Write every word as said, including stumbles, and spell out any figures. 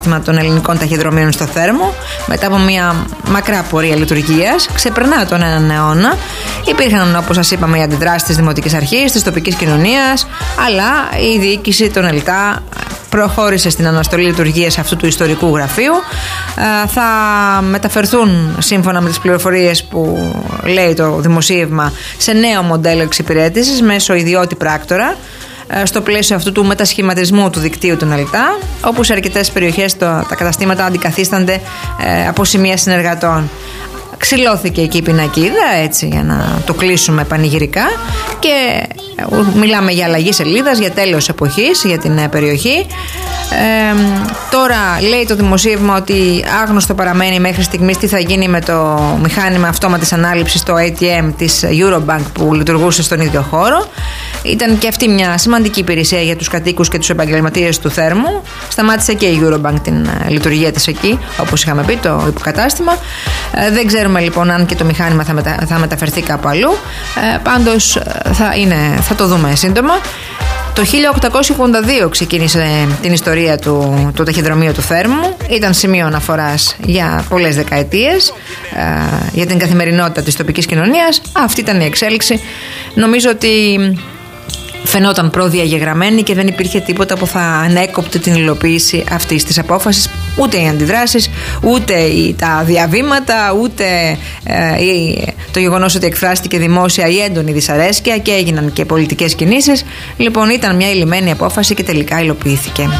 των ελληνικών ταχυδρομείων στο Θέρμο, μετά από μια μακρά πορεία λειτουργίας, ξεπερνά τον έναν αιώνα. Υπήρχαν, όπως σας είπαμε, οι αντιδράσεις της Δημοτικής Αρχής, της τοπικής κοινωνίας, αλλά η διοίκηση των ΕΛΤΑ προχώρησε στην αναστολή λειτουργίας αυτού του ιστορικού γραφείου. Θα μεταφερθούν, σύμφωνα με τις πληροφορίες που λέει το δημοσίευμα, σε νέο μοντέλο εξυπηρέτησης μέσω ιδιώτη πράκτορα, στο πλαίσιο αυτού του μετασχηματισμού του δικτύου των ΕΛΤΑ, όπου σε αρκετές περιοχές το, τα καταστήματα αντικαθίστανται ε, από σημεία συνεργατών. Ξυλώθηκε εκεί η πινακίδα, έτσι, για να το κλείσουμε πανηγυρικά, και μιλάμε για αλλαγή σελίδας, για τέλος εποχής για την περιοχή. Ε, τώρα λέει το δημοσίευμα ότι άγνωστο παραμένει μέχρι στιγμής τι θα γίνει με το μηχάνημα αυτόματης ανάληψης, το έι τι εμ της Eurobank, που λειτουργούσε στον ίδιο χώρο. Ήταν και αυτή μια σημαντική υπηρεσία για τους κατοίκους και τους επαγγελματίες του Θέρμου. Σταμάτησε και η Eurobank την λειτουργία της εκεί, όπως είχαμε πει, το υποκατάστημα. Ε, δεν ξέρουμε λοιπόν αν και το μηχάνημα θα, μετα... θα μεταφερθεί κάπου αλλού. Ε, πάντως θα, είναι... θα το δούμε σύντομα. Το χίλια οκτακόσια ογδόντα δύο ξεκίνησε την ιστορία του, του ταχυδρομείου του Θέρμου. Ήταν σημείο αναφοράς για πολλές δεκαετίες, ε, για την καθημερινότητα της τοπικής κοινωνίας. Αυτή ήταν η εξέλιξη. Νομίζω ότι φαινόταν προδιαγεγραμμένη και δεν υπήρχε τίποτα που θα ανέκοπτε την υλοποίηση αυτής της απόφασης. Ούτε οι αντιδράσεις, ούτε τα διαβήματα, ούτε ε, το γεγονός ότι εκφράστηκε δημόσια η έντονη δυσαρέσκεια και έγιναν και πολιτικές κινήσεις. Λοιπόν, ήταν μια ηλυμένη απόφαση και τελικά υλοποιήθηκε.